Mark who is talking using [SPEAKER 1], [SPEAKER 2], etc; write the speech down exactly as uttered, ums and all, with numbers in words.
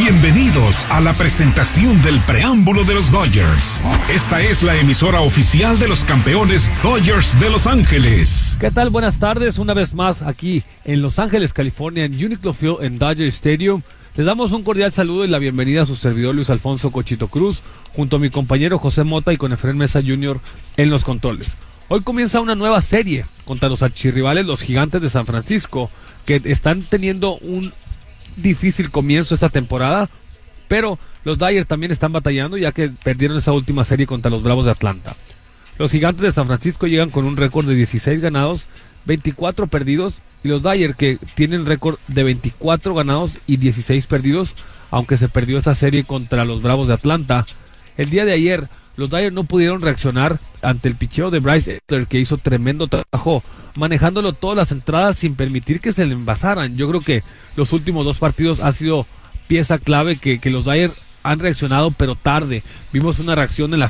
[SPEAKER 1] Bienvenidos a la presentación del preámbulo de los Dodgers. Esta es la emisora oficial de los campeones Dodgers de Los Ángeles.
[SPEAKER 2] ¿Qué tal? Buenas tardes, una vez más aquí en Los Ángeles, California, en Uniqlo Field, en Dodger Stadium. Les damos un cordial saludo y la bienvenida a su servidor Luis Alfonso Cochito Cruz, junto a mi compañero José Mota y con Efraín Mesa junior en los controles. Hoy comienza una nueva serie contra los archirrivales, los Gigantes de San Francisco, que están teniendo un difícil comienzo esta temporada, pero los Dodgers también están batallando ya que perdieron esa última serie contra los Bravos de Atlanta. Los Gigantes de San Francisco llegan con un récord de dieciséis ganados, veinticuatro perdidos, y los Dodgers que tienen récord de veinticuatro ganados y dieciséis perdidos, aunque se perdió esa serie contra los Bravos de Atlanta. El día de ayer los Dodgers no pudieron reaccionar ante el picheo de Bryce Elder, que hizo tremendo trabajo manejándolo todas las entradas sin permitir que se le envasaran. Yo creo que los últimos dos partidos ha sido pieza clave que, que los Dodgers han reaccionado, pero tarde. Vimos una reacción en la